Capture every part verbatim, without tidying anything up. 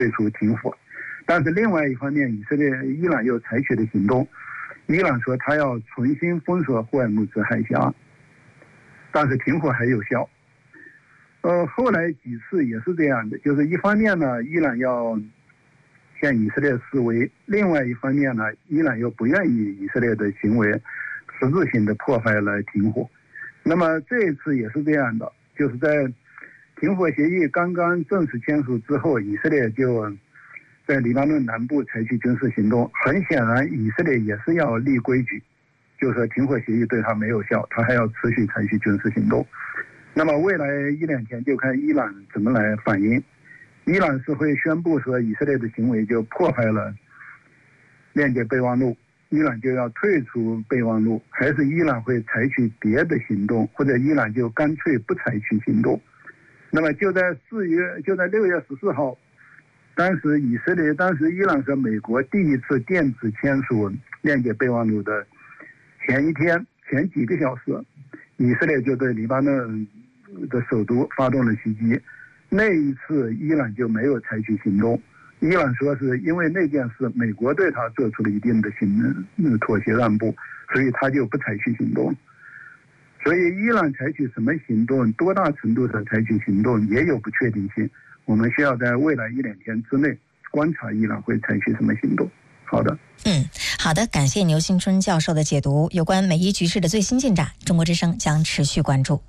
退出停火。但是另外一方面，以色列、伊朗又采取的行动，伊朗说他要重新封锁霍尔木兹海峡，但是停火还有效。呃，后来几次也是这样的，就是一方面呢，伊朗要向以色列示威，另外一方面呢，伊朗又不愿意以色列的行为实质性的破坏了停火。那么这一次也是这样的，就是在停火协议刚刚正式签署之后，以色列就在黎巴嫩南部采取军事行动。很显然，以色列也是要立规矩，就是说停火协议对他没有效，他还要持续采取军事行动。那么未来一两天就看伊朗怎么来反应。伊朗是会宣布说以色列的行为就破坏了链接备忘录，伊朗就要退出备忘录，还是伊朗会采取别的行动，或者伊朗就干脆不采取行动。那么就在四月，就在六月十四号，当时以色列，当时伊朗和美国第一次电子签署链接备忘录的前一天，前几个小时，以色列就对黎巴嫩的首都发动了袭击。那一次伊朗就没有采取行动，伊朗说是因为那件事美国对他做出了一定的行妥协让步，所以他就不采取行动。所以伊朗采取什么行动，多大程度的采取行动也有不确定性，我们需要在未来一两天之内观察伊朗会采取什么行动。好的， 嗯，好的，感谢牛新春教授的解读。有关美伊局势的最新进展，中国之声将持续关注。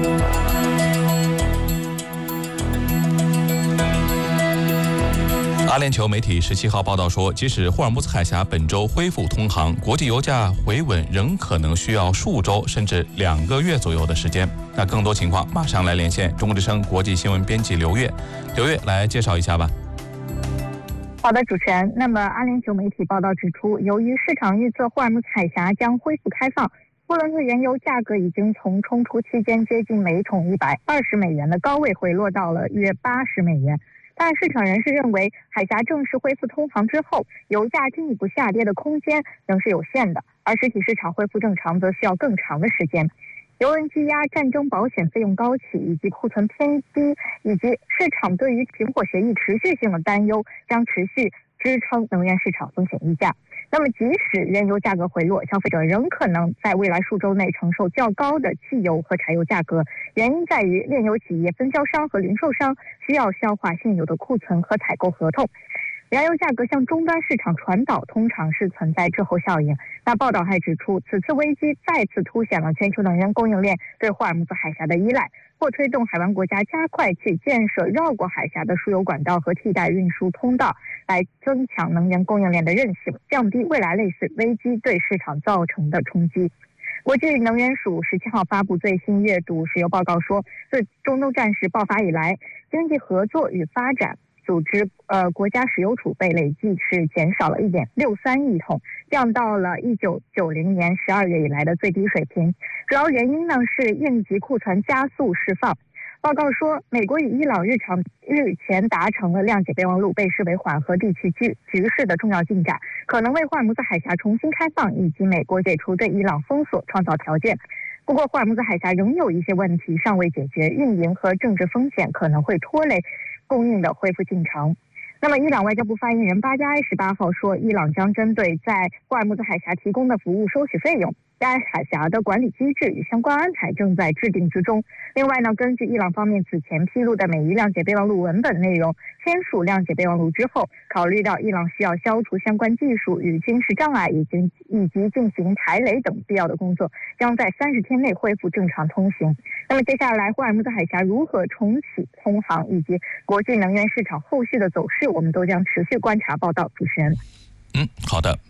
阿联酋媒体十七号报道说，即使霍尔木兹海峡本周恢复通航，国际油价回稳仍可能需要数周甚至两个月左右的时间。那更多情况马上来连线中国之声国际新闻编辑刘月，刘月来介绍一下吧。 好的，主持人。那么阿联酋媒体报道指出，由于市场预测霍尔木兹海峡将恢复开放，布伦特原油价格已经从冲突期间接近每桶一百二十美元的高位回落到了约八十美元。但市场人士认为，海峡正式恢复通航之后，油价进一步下跌的空间仍是有限的，而实体市场恢复正常则需要更长的时间。油轮积压、战争保险费用高企以及库存偏低，以及市场对于停火协议持续性的担忧，将持续支撑能源市场风险溢价。那么即使原油价格回落，消费者仍可能在未来数周内承受较高的汽油和柴油价格，原因在于炼油企业分销商和零售商需要消化现有的库存和采购合同。燃油价格向终端市场传导通常是存在滞后效应。那报道还指出，此次危机再次凸显了全球能源供应链对霍尔木兹海峡的依赖，或推动海湾国家加快去建设绕过海峡的输油管道和替代运输通道，来增强能源供应链的韧性，降低未来类似危机对市场造成的冲击。国际能源署十七号发布最新月度石油报告说，自中东战事爆发以来，经济合作与发展组织呃国家石油储备累计是减少了一点六三亿桶，降到了一九九零年十二月以来的最低水平。主要原因呢是应急库存加速释放。报告说，美国与伊朗日常日前达成了谅解备忘录，被视为缓和地区局局势的重要进展，可能为霍尔木兹海峡重新开放以及美国解除对伊朗封锁创造条件。不过，霍尔木兹海峡仍有一些问题尚未解决，运营和政治风险可能会拖累供应的恢复进程。那么，伊朗外交部发言人巴加埃十八号说，伊朗将针对在霍尔木兹海峡提供的服务收取费用。该海峡的管理机制与相关安排正在制定之中。另外呢，根据伊朗方面此前披露的美伊谅解备忘录文本内容，签署谅解备忘录之后，考虑到伊朗需要消除相关技术与军事障碍，以及以及进行排雷等必要的工作，将在三十天内恢复正常通行。那么接下来，霍尔木兹海峡如何重启通航，以及国际能源市场后续的走势，我们都将持续观察。报道，主持人。 嗯，好的。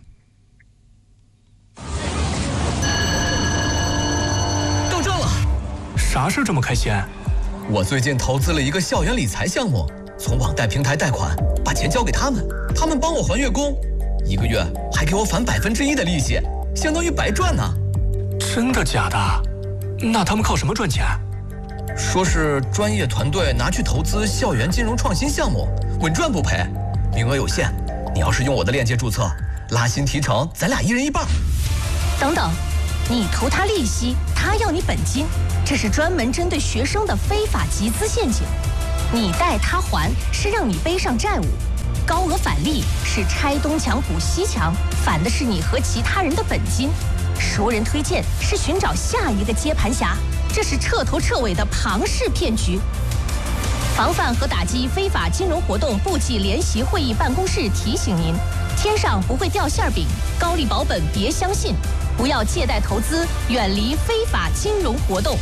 啥事这么开心？ 我最近投资了一个校园理财项目，从网贷平台贷款，把钱交给他们，他们帮我还月供，一个月还给我返百分之一的利息，相当于白赚呢。 真的假的？那他们靠什么赚钱？ 说是专业团队拿去投资校园金融创新项目，稳赚不赔，名额有限。你要是用我的链接注册，拉新提成，咱俩一人一半。 等等，你图他利息，他要你本金。这是专门针对学生的非法集资陷阱，你贷他还是让你背上债务， 高额返利是拆东墙补西墙，返的是你和其他人的本金；熟人推荐是寻找下一个接盘侠，这是彻头彻尾的庞氏骗局。防范和打击非法金融活动部际联席会议办公室提醒您：天上不会掉馅饼，高利保本别相信，不要借贷投资，远离非法金融活动。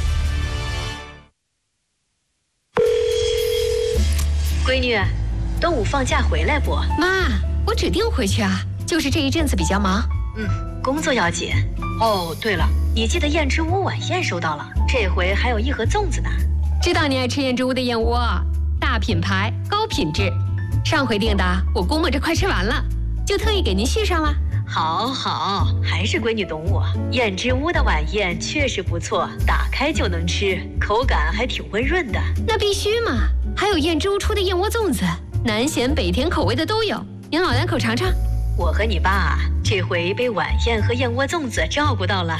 闺女，端午放假回来不？ 妈，我指定回去啊，就是这一阵子比较忙。 嗯，工作要紧。哦，对了，你寄的燕之屋晚宴收到了，这回还有一盒粽子呢。 知道你爱吃燕之屋的燕窝，大品牌高品质。上回订的，我估摸着快吃完了，就特意给您续上了。 好好，还是闺女懂我。燕之屋的晚宴确实不错，打开就能吃，口感还挺温润的。 那必须嘛！还有燕之屋出的燕窝粽子，南咸北甜口味的都有，您老两口尝尝。 我和你爸这回被晚宴和燕窝粽子照顾到了。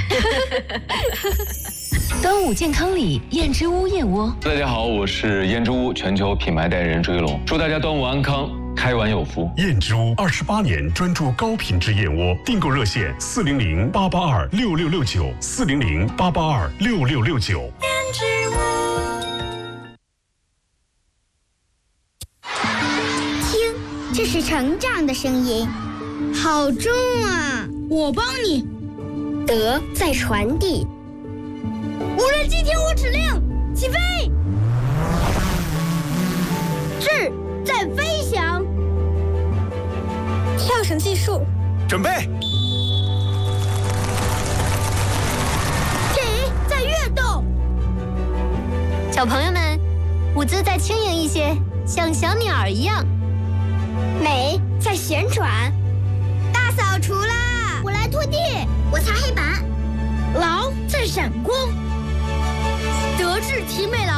端午健康礼，燕之屋燕窝。 大家好，我是燕之屋全球品牌代言人追龙，祝大家端午安康，开碗有福。 燕之屋二十八年专注高品质燕窝，订购热线四零零八八二六六六九四零零八八二六六六九。 燕之屋。听，这是成长的声音，好重啊！我帮你。德在传递。无人机听我指令，起飞！智在飞翔，跳绳计数， 准备。 体在跃动， 小朋友们，舞姿再轻盈一些，像小鸟儿一样。 美在旋转，大扫除啦！我来拖地，我擦黑板。劳在闪光。德智体美劳